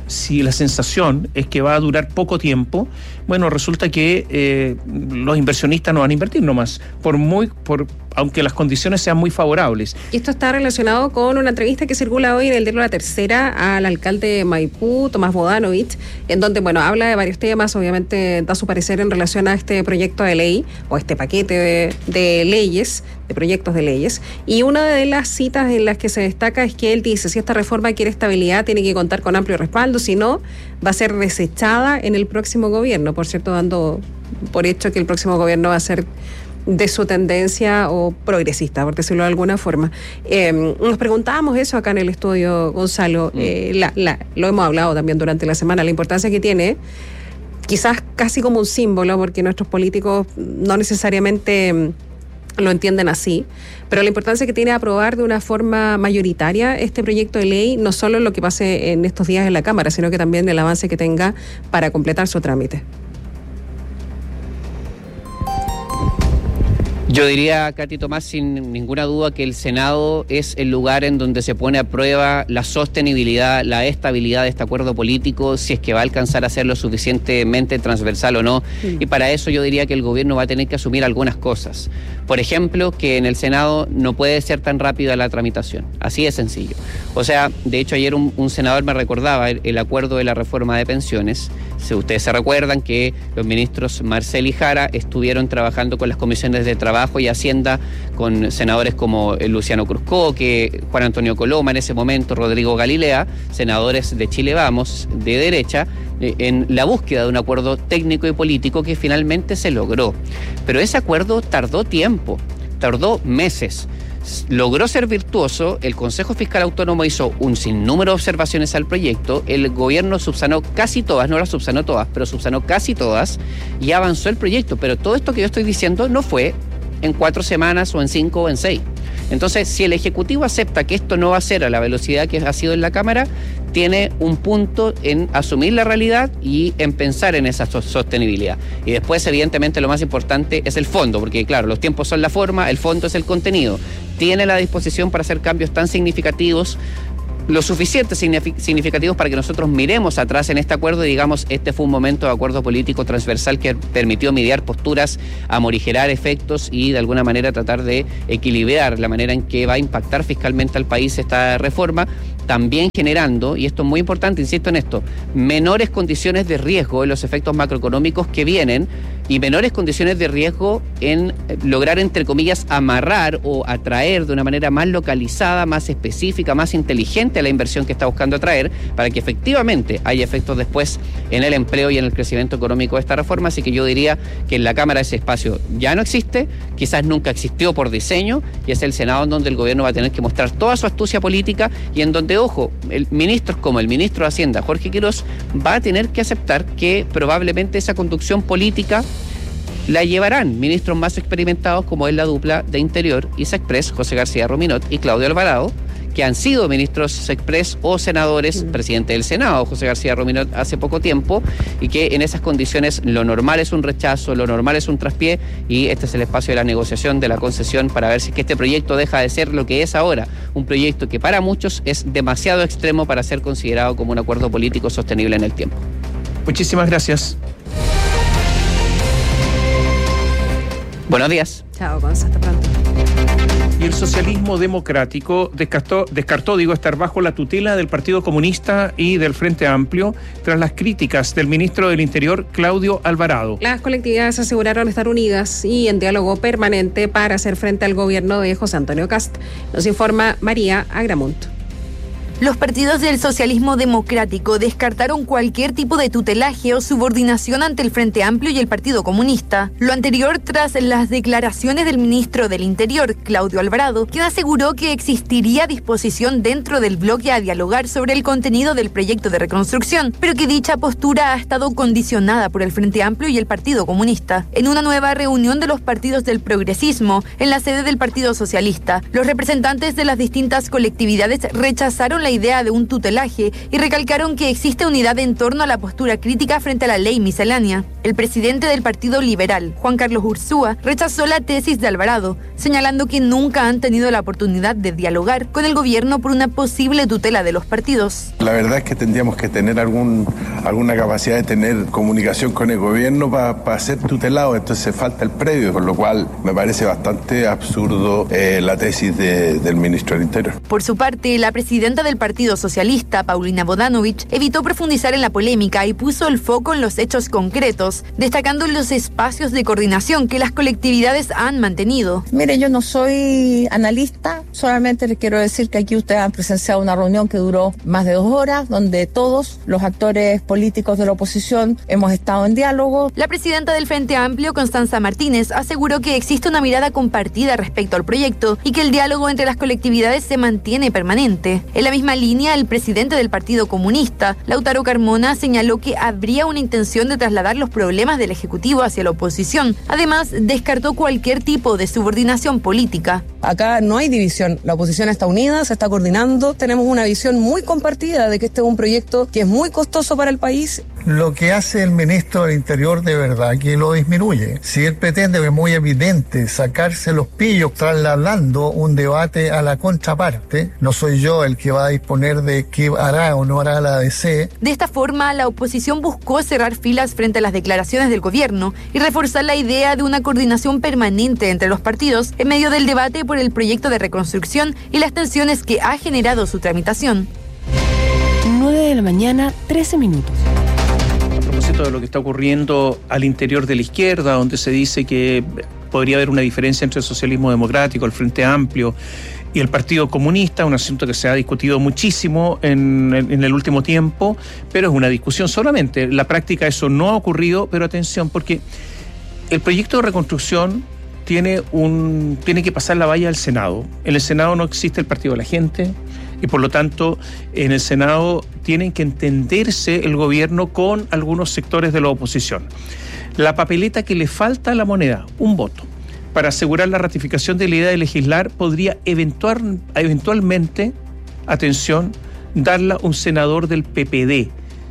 si la sensación es que va a durar poco tiempo, bueno, resulta que eh, los inversionistas no van a invertir nomás, por muy, por, aunque las condiciones sean muy favorables. Y esto está relacionado con una entrevista que circula hoy en el diario La Tercera al alcalde de Maipú, Tomás Bodanovich, en donde, bueno, habla de varios temas, obviamente da su parecer en relación a este proyecto de ley, o este paquete de, de leyes, de proyectos de leyes, y una de las citas en las que se destaca es que él dice, si esta reforma quiere estabilidad, tiene que contar con amplio respaldo, si no, va a ser desechada en el próximo gobierno, por cierto, dando por hecho que el próximo gobierno va a ser de su tendencia o progresista, por decirlo de alguna forma. Eh, nos preguntábamos eso acá en el estudio, Gonzalo, mm. eh, la, la, lo hemos hablado también durante la semana, la importancia que tiene, quizás casi como un símbolo, porque nuestros políticos no necesariamente lo entienden así, pero la importancia que tiene aprobar de una forma mayoritaria este proyecto de ley, no solo en lo que pase en estos días en la Cámara, sino que también el avance que tenga para completar su trámite. Yo diría, Katy Tomás, sin ninguna duda que el Senado es el lugar en donde se pone a prueba la sostenibilidad, la estabilidad de este acuerdo político, si es que va a alcanzar a ser lo suficientemente transversal o no. Sí. Y para eso yo diría que el gobierno va a tener que asumir algunas cosas. Por ejemplo, que en el Senado no puede ser tan rápida la tramitación. Así de sencillo. O sea, de hecho ayer un, un senador me recordaba el, el acuerdo de la reforma de pensiones. Si ustedes se recuerdan que los ministros Marcel y Jara estuvieron trabajando con las comisiones de Trabajo y Hacienda, con senadores como Luciano Cruzco, que Juan Antonio Coloma en ese momento, Rodrigo Galilea, senadores de Chile Vamos, de derecha, eh, en la búsqueda de un acuerdo técnico y político que finalmente se logró. Pero ese acuerdo tardó tiempo, tardó meses. Logró ser virtuoso, el Consejo Fiscal Autónomo hizo un sinnúmero de observaciones al proyecto, el gobierno subsanó casi todas, no las subsanó todas, pero subsanó casi todas y avanzó el proyecto. Pero todo esto que yo estoy diciendo no fue en cuatro semanas o en cinco o en seis. Entonces, si el Ejecutivo acepta que esto no va a ser a la velocidad que ha sido en la Cámara, tiene un punto en asumir la realidad y en pensar en esa sostenibilidad. Y después, evidentemente, lo más importante es el fondo, porque claro, los tiempos son la forma, el fondo es el contenido. Tiene la disposición para hacer cambios tan significativos, lo suficiente significativos para que nosotros miremos atrás en este acuerdo y digamos, este fue un momento de acuerdo político transversal que permitió mediar posturas, amorigerar efectos y de alguna manera tratar de equilibrar la manera en que va a impactar fiscalmente al país esta reforma, también generando, y esto es muy importante, insisto en esto, menores condiciones de riesgo en los efectos macroeconómicos que vienen y menores condiciones de riesgo en lograr, entre comillas, amarrar o atraer de una manera más localizada, más específica, más inteligente a la inversión que está buscando atraer para que efectivamente haya efectos después en el empleo y en el crecimiento económico de esta reforma. Así que yo diría que en la Cámara ese espacio ya no existe, quizás nunca existió por diseño, y es el Senado en donde el gobierno va a tener que mostrar toda su astucia política y en donde, ojo, el ministros como el ministro de Hacienda, Jorge Quirós, va a tener que aceptar que probablemente esa conducción política la llevarán ministros más experimentados como es la dupla de Interior y Sexpress, José García Rominot y Claudio Alvarado, que han sido ministros Sexpress o senadores, mm. presidente del Senado, José García Rominot, hace poco tiempo, y que en esas condiciones lo normal es un rechazo, lo normal es un traspié, y este es el espacio de la negociación, de la concesión, para ver si es que este proyecto deja de ser lo que es ahora, un proyecto que para muchos es demasiado extremo para ser considerado como un acuerdo político sostenible en el tiempo. Muchísimas gracias. Buenos días. Chao, Gonzalo, hasta pronto. Y el socialismo democrático descartó, descartó, digo, estar bajo la tutela del Partido Comunista y del Frente Amplio tras las críticas del ministro del Interior, Claudio Alvarado. Las colectividades aseguraron estar unidas y en diálogo permanente para hacer frente al gobierno de José Antonio Kast. Nos informa María Agramunt. Los partidos del socialismo democrático descartaron cualquier tipo de tutelaje o subordinación ante el Frente Amplio y el Partido Comunista. Lo anterior tras las declaraciones del ministro del Interior, Claudio Alvarado, quien aseguró que existiría disposición dentro del bloque a dialogar sobre el contenido del proyecto de reconstrucción, pero que dicha postura ha estado condicionada por el Frente Amplio y el Partido Comunista. En una nueva reunión de los partidos del progresismo, en la sede del Partido Socialista, los representantes de las distintas colectividades rechazaron la idea de un tutelaje y recalcaron que existe unidad en torno a la postura crítica frente a la ley miscelánea. El presidente del Partido Liberal, Juan Carlos Ursúa, rechazó la tesis de Alvarado, señalando que nunca han tenido la oportunidad de dialogar con el gobierno por una posible tutela de los partidos. La verdad es que tendríamos que tener algún, alguna capacidad de tener comunicación con el gobierno para pa ser tutelado, entonces falta el previo, por lo cual me parece bastante absurdo eh, la tesis de, del ministro del Interior. Por su parte, la presidenta del Partido Socialista, Paulina Bodanovich, evitó profundizar en la polémica y puso el foco en los hechos concretos, destacando los espacios de coordinación que las colectividades han mantenido. Mire, yo no soy analista, solamente les quiero decir que aquí ustedes han presenciado una reunión que duró más de dos horas, donde todos los actores políticos de la oposición hemos estado en diálogo. La presidenta del Frente Amplio, Constanza Martínez, aseguró que existe una mirada compartida respecto al proyecto y que el diálogo entre las colectividades se mantiene permanente. En la misma línea, el presidente del Partido Comunista, Lautaro Carmona, señaló que habría una intención de trasladar los problemas del Ejecutivo hacia la oposición. Además, descartó cualquier tipo de subordinación política. Acá no hay división, la oposición está unida, se está coordinando, tenemos una visión muy compartida de que este es un proyecto que es muy costoso para el país. Lo que hace el ministro del Interior de verdad que lo disminuye. Si él pretende, es muy evidente, sacarse los pillos trasladando un debate a la contraparte, no soy yo el que va a disponer de qué hará o no hará la A D C. De esta forma, la oposición buscó cerrar filas frente a las declaraciones del gobierno y reforzar la idea de una coordinación permanente entre los partidos en medio del debate por el proyecto de reconstrucción y las tensiones que ha generado su tramitación. nueve de la mañana, trece minutos. A propósito de lo que está ocurriendo al interior de la izquierda, donde se dice que podría haber una diferencia entre el socialismo democrático, el Frente Amplio y el Partido Comunista, un asunto que se ha discutido muchísimo en, en, en el último tiempo, pero es una discusión solamente. En la práctica eso no ha ocurrido, pero atención, porque el proyecto de reconstrucción tiene, un, tiene que pasar la valla al Senado. En el Senado no existe el Partido de la Gente y por lo tanto en el Senado tienen que entenderse el gobierno con algunos sectores de la oposición. La papeleta que le falta a la moneda, un voto, para asegurar la ratificación de la idea de legislar, podría eventual, eventualmente, atención, darla un senador del P P D.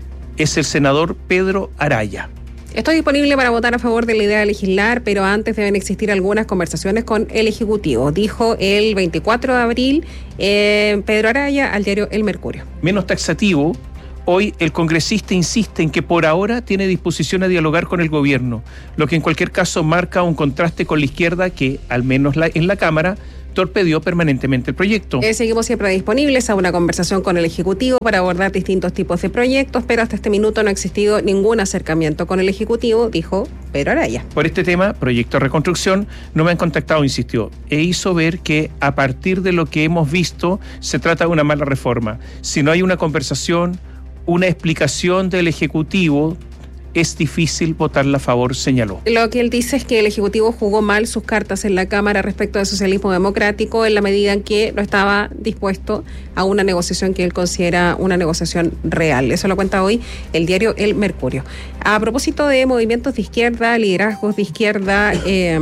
Es el senador Pedro Araya. Estoy disponible para votar a favor de la idea de legislar, pero antes deben existir algunas conversaciones con el Ejecutivo, dijo el veinticuatro de abril eh, Pedro Araya al diario El Mercurio. Menos taxativo, hoy el congresista insiste en que por ahora tiene disposición a dialogar con el gobierno, lo que en cualquier caso marca un contraste con la izquierda que, al menos la, en la Cámara, torpedió permanentemente el proyecto. Eh, seguimos siempre disponibles a una conversación con el Ejecutivo para abordar distintos tipos de proyectos, pero hasta este minuto no ha existido ningún acercamiento con el Ejecutivo, dijo Pedro Araya. Por este tema, proyecto de reconstrucción, no me han contactado, insistió, e hizo ver que a partir de lo que hemos visto se trata de una mala reforma. Si no hay una conversación, una explicación del Ejecutivo, es difícil votarla a favor, señaló. Lo que él dice es que el Ejecutivo jugó mal sus cartas en la Cámara respecto al socialismo democrático en la medida en que no estaba dispuesto a una negociación que él considera una negociación real. Eso lo cuenta hoy el diario El Mercurio. A propósito de movimientos de izquierda, liderazgos de izquierda eh,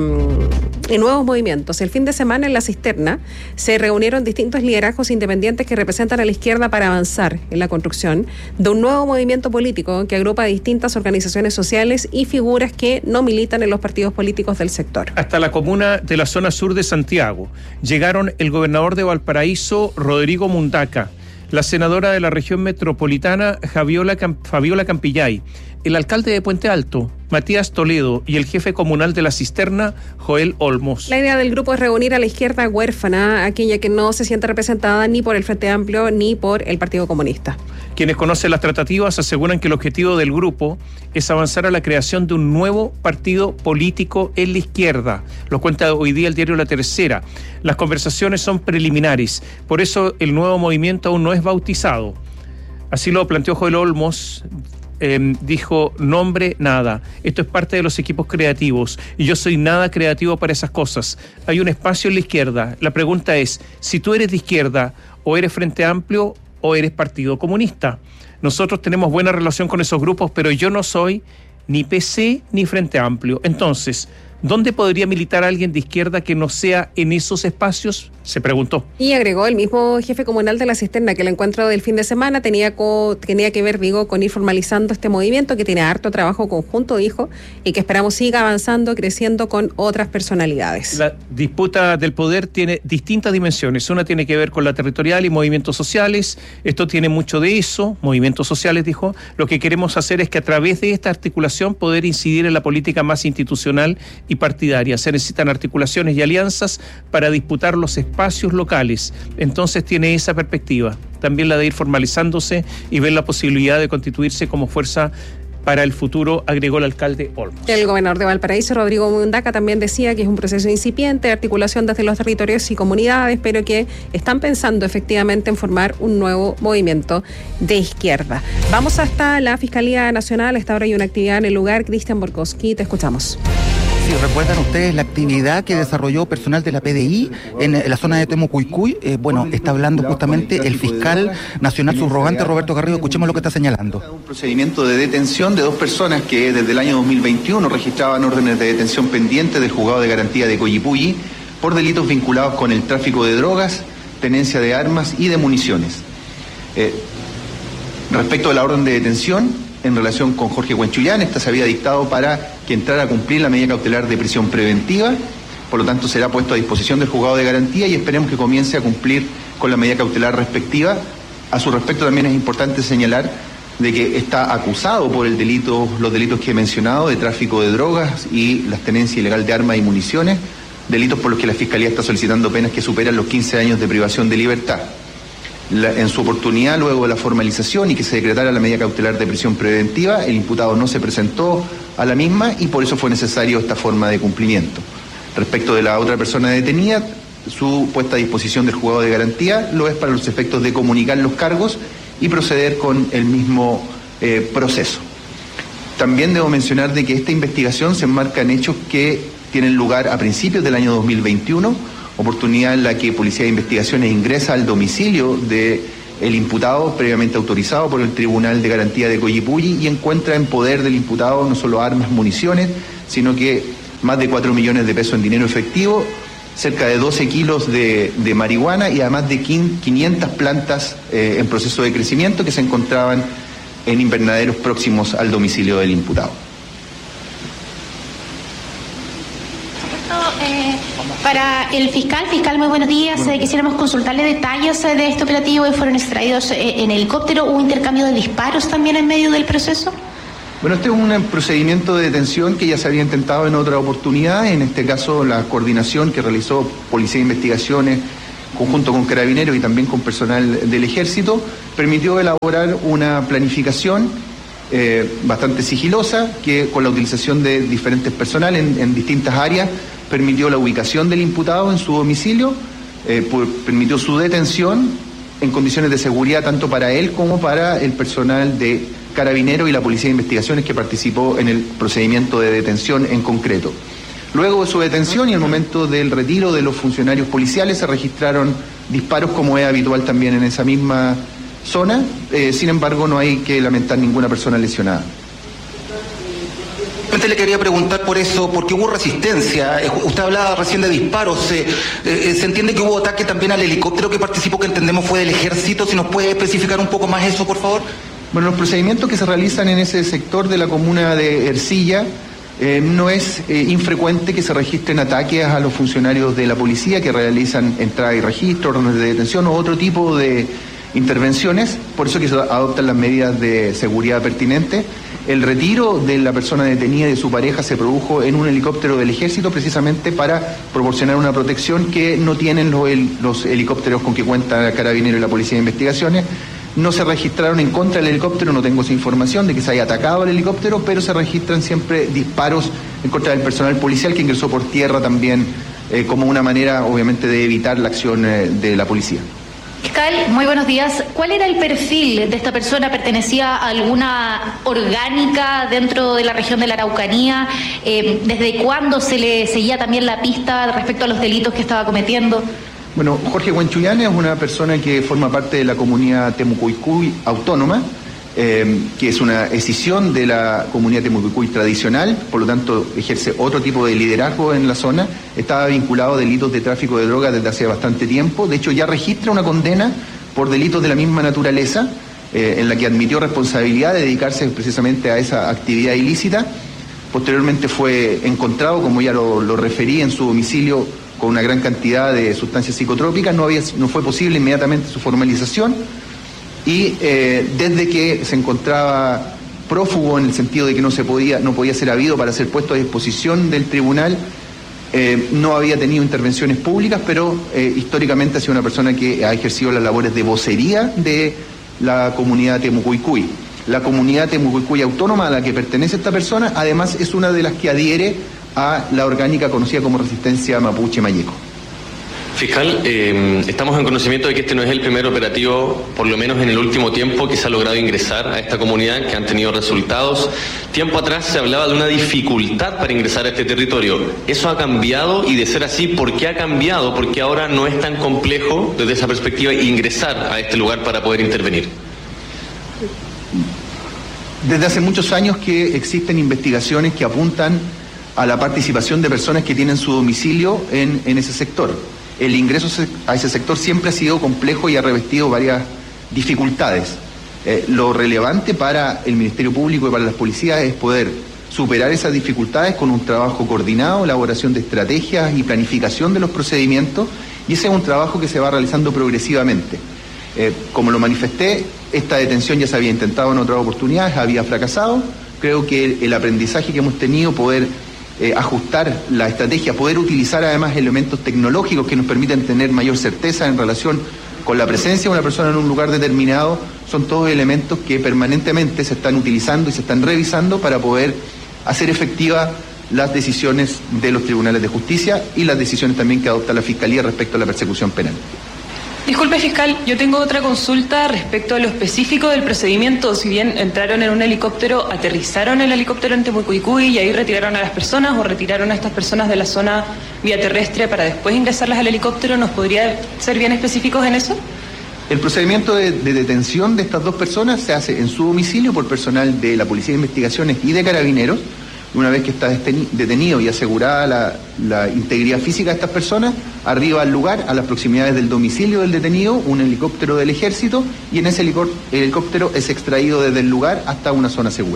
y nuevos movimientos, el fin de semana en La Cisterna se reunieron distintos liderazgos independientes que representan a la izquierda para avanzar en la construcción de un nuevo movimiento político que agrupa distintas organizaciones sociales y figuras que no militan en los partidos políticos del sector. Hasta la comuna de la zona sur de Santiago llegaron el gobernador de Valparaíso, Rodrigo Mundaca, la senadora de la región metropolitana, Fabiola, Camp- Fabiola Campillay, el alcalde de Puente Alto, Matías Toledo, y el jefe comunal de La Cisterna, Joel Olmos. La idea del grupo es reunir a la izquierda huérfana, aquella que no se siente representada ni por el Frente Amplio ni por el Partido Comunista. Quienes conocen las tratativas aseguran que el objetivo del grupo es avanzar a la creación de un nuevo partido político en la izquierda. Lo cuenta hoy día el diario La Tercera. Las conversaciones son preliminares, por eso el nuevo movimiento aún no es bautizado. Así lo planteó Joel Olmos. Eh, dijo, nombre, nada. Esto es parte de los equipos creativos y yo soy nada creativo para esas cosas. Hay un espacio en la izquierda. La pregunta es, si tú eres de izquierda o eres Frente Amplio o eres Partido Comunista. Nosotros tenemos buena relación con esos grupos, pero yo no soy ni P C ni Frente Amplio. Entonces, ¿Dónde podría militar alguien de izquierda que no sea en esos espacios? Se preguntó. Y agregó el mismo jefe comunal de La Cisterna que el encuentro del fin de semana tenía, co, tenía que ver, digo, con ir formalizando este movimiento que tiene harto trabajo conjunto, dijo, y que esperamos siga avanzando, creciendo con otras personalidades. La disputa del poder tiene distintas dimensiones. Una tiene que ver con la territorial y movimientos sociales. Esto tiene mucho de eso, movimientos sociales, dijo. Lo que queremos hacer es que a través de esta articulación poder incidir en la política más institucional y partidaria. Se necesitan articulaciones y alianzas para disputar los espacios locales. Entonces tiene esa perspectiva, también la de ir formalizándose y ver la posibilidad de constituirse como fuerza para el futuro, agregó el alcalde Olmos. El gobernador de Valparaíso, Rodrigo Mundaca, también decía que es un proceso incipiente de articulación desde los territorios y comunidades, pero que están pensando efectivamente en formar un nuevo movimiento de izquierda. Vamos hasta la Fiscalía Nacional. A esta hora hay una actividad en el lugar. Cristian Borkowski, te escuchamos. Sí, ¿recuerdan ustedes la actividad que desarrolló personal de la P D I en, en la zona de Temucuicui? Eh, bueno, está hablando justamente el fiscal nacional subrogante Roberto Garrido. Escuchemos lo que está señalando. Un procedimiento de detención de dos personas que desde el año dos mil veintiuno registraban órdenes de detención pendientes del juzgado de garantía de Coyipulli por delitos vinculados con el tráfico de drogas, tenencia de armas y de municiones. Eh, respecto de la orden de detención, en relación con Jorge Huenchullán, esta se había dictado para que entrara a cumplir la medida cautelar de prisión preventiva, por lo tanto será puesto a disposición del juzgado de garantía y esperemos que comience a cumplir con la medida cautelar respectiva. A su respecto también es importante señalar de que está acusado por el delito, los delitos que he mencionado, de tráfico de drogas y la tenencia ilegal de armas y municiones, delitos por los que la Fiscalía está solicitando penas que superan los quince años de privación de libertad. La, en su oportunidad, luego de la formalización y que se decretara la medida cautelar de prisión preventiva, el imputado no se presentó a la misma y por eso fue necesario esta forma de cumplimiento. Respecto de la otra persona detenida, su puesta a disposición del juzgado de garantía lo es para los efectos de comunicar los cargos y proceder con el mismo eh, proceso. También debo mencionar de que esta investigación se enmarca en hechos que tienen lugar a principios del año dos mil veintiuno, oportunidad en la que Policía de Investigaciones ingresa al domicilio del imputado previamente autorizado por el Tribunal de Garantía de Coyipulli y encuentra en poder del imputado no solo armas, municiones, sino que más de cuatro millones de pesos en dinero efectivo, cerca de doce kilos de, de marihuana y además de quinientas plantas eh, en proceso de crecimiento que se encontraban en invernaderos próximos al domicilio del imputado. Eh, para el fiscal, fiscal, muy buenos días. Eh, quisiéramos consultarle detalles eh, de este operativo. ¿Fueron extraídos eh, en helicóptero? ¿Hubo intercambio de disparos también en medio del proceso? Bueno, este es un procedimiento de detención que ya se había intentado en otra oportunidad. En este caso, la coordinación que realizó Policía de Investigaciones conjunto con Carabineros y también con personal del Ejército permitió elaborar una planificación eh, bastante sigilosa que con la utilización de diferentes personal en, en distintas áreas permitió la ubicación del imputado en su domicilio, eh, por, permitió su detención en condiciones de seguridad tanto para él como para el personal de Carabineros y la Policía de Investigaciones que participó en el procedimiento de detención en concreto. Luego de su detención y el momento del retiro de los funcionarios policiales se registraron disparos como es habitual también en esa misma zona, eh, sin embargo no hay que lamentar ninguna persona lesionada. Le quería preguntar por eso, porque hubo resistencia. Usted hablaba recién de disparos. Eh, eh, se entiende que hubo ataque también al helicóptero que participó, que entendemos fue del Ejército. Si nos puede especificar un poco más eso, por favor. Bueno, los procedimientos que se realizan en ese sector de la comuna de Ercilla, eh, no es eh, infrecuente que se registren ataques a los funcionarios de la policía que realizan entrada y registro, órdenes de detención o otro tipo de intervenciones. Por eso que se adoptan las medidas de seguridad pertinentes. El retiro de la persona detenida y de su pareja se produjo en un helicóptero del Ejército precisamente para proporcionar una protección que no tienen los, los helicópteros con que cuenta el Carabinero y la Policía de Investigaciones. No se registraron en contra del helicóptero, no tengo esa información de que se haya atacado al helicóptero, pero se registran siempre disparos en contra del personal policial que ingresó por tierra también eh, como una manera obviamente de evitar la acción eh, de la policía. Fiscal, muy buenos días. ¿Cuál era el perfil de esta persona? ¿Pertenecía a alguna orgánica dentro de la región de la Araucanía? Eh, ¿Desde cuándo se le seguía también la pista respecto a los delitos que estaba cometiendo? Bueno, Jorge Huenchullán es una persona que forma parte de la comunidad Temucuicui autónoma, eh, que es una escisión de la comunidad temucuicuy tradicional, por lo tanto ejerce otro tipo de liderazgo en la zona. Estaba vinculado a delitos de tráfico de drogas desde hace bastante tiempo. De hecho, ya registra una condena por delitos de la misma naturaleza, eh, en la que admitió responsabilidad de dedicarse precisamente a esa actividad ilícita. Posteriormente fue encontrado, como ya lo, lo referí, en su domicilio con una gran cantidad de sustancias psicotrópicas. No, había, no fue posible inmediatamente su formalización y eh, desde que se encontraba prófugo, en el sentido de que no se podía, no podía ser habido para ser puesto a disposición del tribunal, eh, no había tenido intervenciones públicas, pero eh, históricamente ha sido una persona que ha ejercido las labores de vocería de la comunidad temucuicuy. La comunidad temucuicuy autónoma a la que pertenece esta persona, además, es una de las que adhiere a la orgánica conocida como Resistencia Mapuche Mayeco. Fiscal, eh, estamos en conocimiento de que este no es el primer operativo, por lo menos en el último tiempo, que se ha logrado ingresar a esta comunidad, que han tenido resultados. Tiempo atrás se hablaba de una dificultad para ingresar a este territorio. ¿Eso ha cambiado? Y de ser así, ¿por qué ha cambiado? Porque ahora no es tan complejo, desde esa perspectiva, ingresar a este lugar para poder intervenir. Desde hace muchos años que existen investigaciones que apuntan a la participación de personas que tienen su domicilio en, en ese sector. El ingreso a ese sector siempre ha sido complejo y ha revestido varias dificultades. Eh, lo relevante para el Ministerio Público y para las policías es poder superar esas dificultades con un trabajo coordinado, elaboración de estrategias y planificación de los procedimientos, y ese es un trabajo que se va realizando progresivamente. Eh, como lo manifesté, esta detención ya se había intentado en otras oportunidades, había fracasado. Creo que el, el aprendizaje que hemos tenido, poder eh, ajustar la estrategia, poder utilizar además elementos tecnológicos que nos permiten tener mayor certeza en relación con la presencia de una persona en un lugar determinado, son todos elementos que permanentemente se están utilizando y se están revisando para poder hacer efectiva las decisiones de los tribunales de justicia y las decisiones también que adopta la Fiscalía respecto a la persecución penal. Disculpe, fiscal, yo tengo otra consulta respecto a lo específico del procedimiento. Si bien entraron en un helicóptero, aterrizaron el helicóptero en Temucuicuy y ahí retiraron a las personas, o retiraron a estas personas de la zona vía terrestre para después ingresarlas al helicóptero, ¿nos podría ser bien específicos en eso? El procedimiento de, de detención de estas dos personas se hace en su domicilio por personal de la Policía de Investigaciones y de Carabineros. Una vez que está detenido y asegurada la, la integridad física de estas personas, arriba al lugar, a las proximidades del domicilio del detenido, un helicóptero del Ejército, y en ese helicóptero es extraído desde el lugar hasta una zona segura.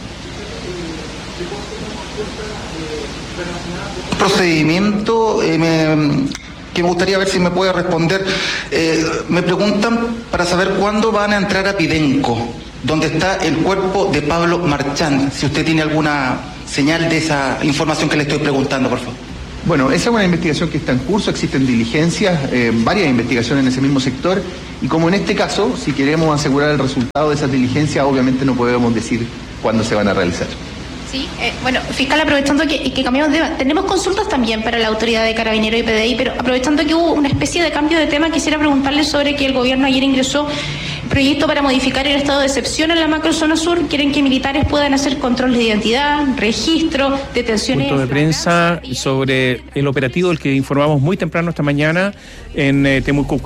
Procedimiento eh, me, que me gustaría ver si me puede responder. Eh, me preguntan para saber cuándo van a entrar a Pidenco, donde está el cuerpo de Pablo Marchand. Si usted tiene alguna señal de esa información que le estoy preguntando, por favor. Bueno, esa es una investigación que está en curso, existen diligencias, eh, varias investigaciones en ese mismo sector, y como en este caso, si queremos asegurar el resultado de esas diligencias, obviamente no podemos decir cuándo se van a realizar. Sí, eh, bueno, fiscal, aprovechando que, que cambiamos de tema, tenemos consultas también para la autoridad de Carabineros y P D I, pero aprovechando que hubo una especie de cambio de tema, quisiera preguntarle sobre que el gobierno ayer ingresó proyecto para modificar el estado de excepción en la macrozona sur. Quieren que militares puedan hacer control de identidad, registro, detenciones. Punto de prensa sobre el operativo del que informamos muy temprano esta mañana en eh, Temucuicuy.